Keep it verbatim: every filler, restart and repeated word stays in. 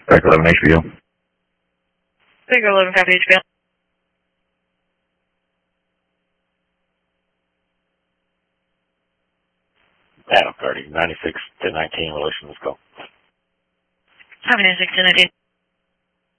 Back eleven H B O. Figure eleven copy H B O. Adam thirty, ninety-six to nineteen relation, let's go. Copy ninety-six to nineteen.